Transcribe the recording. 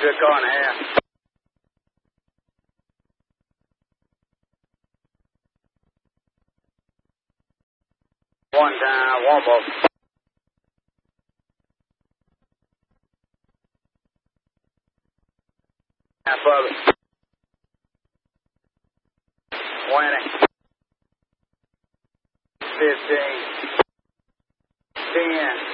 good car and a half. One time, warm up. Half of it. 20. 15. 10.